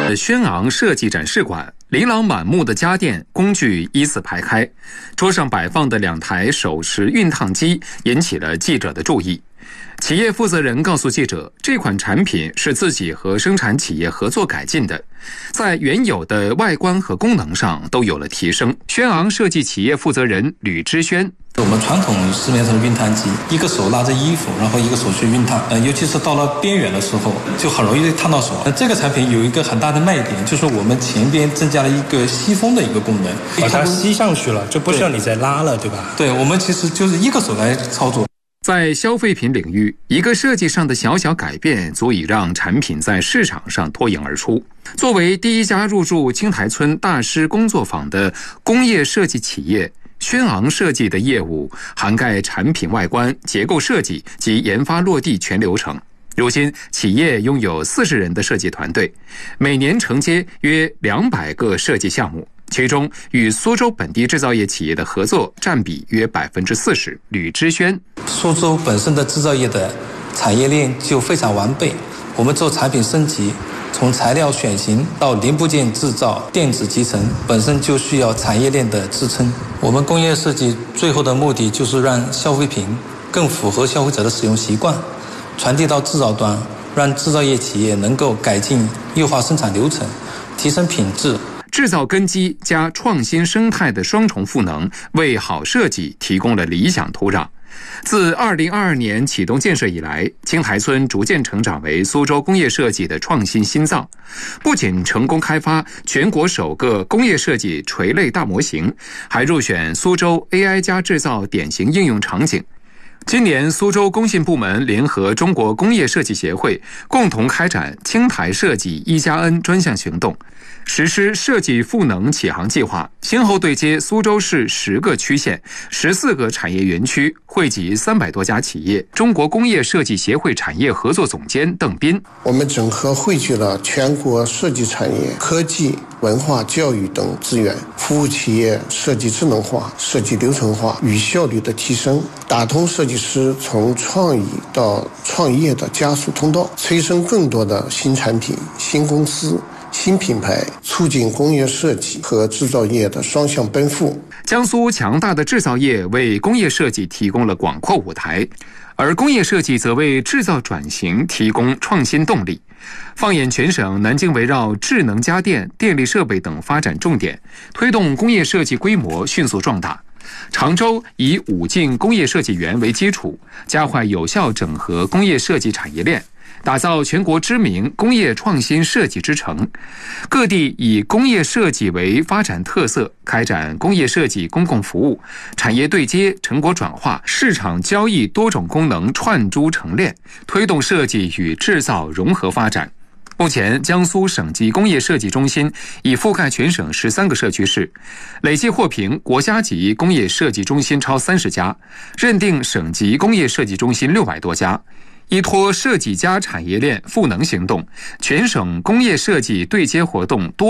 的轩昂设计展示馆，琳琅满目的家电工具依次排开，桌上摆放的2台手持熨烫机引起了记者的注意。企业负责人告诉记者，这款产品是自己和生产企业合作改进的，在原有的外观和功能上都有了提升。轩昂设计企业负责人吕之轩， 我们传统市面上的熨烫机，一个手拿着衣服，然后一个手去熨烫，尤其是到了边缘的时候，就很容易烫到手。这个产品有一个很大的卖点，就是我们前边增加了一个吸风的一个功能， 把它吸上去了，就不需要你再拉了，对吧？ 对，我们其实就是一个手来操作。 在消费品领域，一个设计上的小小改变足以让产品在市场上脱颖而出。作为第一家入驻青台村大师工作坊的工业设计企业，轩昂设计的业务涵盖产品外观、结构设计及研发落地全流程。如今，企业拥有40人的设计团队，每年承接约200个设计项目，其中与苏州本地制造业企业的合作占比约40%。吕之轩， 苏州本身的制造业的产业链就非常完备，我们做产品升级，从材料选型到零部件制造、电子集成，本身就需要产业链的支撑。我们工业设计最后的目的就是让消费品更符合消费者的使用习惯，传递到制造端，让制造业企业能够改进优化生产流程，提升品质。 制造根基加创新生态的双重赋能，为好设计提供了理想土壤。自2022年启动建设以来，青台村逐渐成长为苏州工业设计的创新心脏，不仅成功开发全国首个工业设计垂类大模型，还入选苏州 AI 加制造典型应用场景。今年，苏州工信部门联合中国工业设计协会共同开展青台设计1+N 专项行动，实施设计赋能启航计划，先后对接苏州市10个区县、14个产业园区，惠及300多家企业。中国工业设计协会产业合作总监邓斌， 我们整合汇聚了全国设计产业、科技、文化、教育等资源，服务企业设计智能化、设计流程化与效率的提升，打通设计师从创意到创业的加速通道，催生更多的新产品、新公司、新品牌，促进工业设计和制造业的双向奔赴。 江苏强大的制造业为工业设计提供了广阔舞台，而工业设计则为制造转型提供创新动力。放眼全省，南京围绕智能家电、电力设备等发展重点，推动工业设计规模迅速壮大。常州以5进工业设计园为基础，加快有效整合工业设计产业链，打造全国知名工业创新设计之城。各地以工业设计为发展特色，开展工业设计公共服务、产业对接、成果转化、市场交易多种功能串珠成链，推动设计与制造融合发展。目前，江苏省级工业设计中心已覆盖全省13个社区市，累计获评国家级工业设计中心超30家，认定省级工业设计中心600多家。依托设计加产业链赋能行动，全省工业设计对接活动多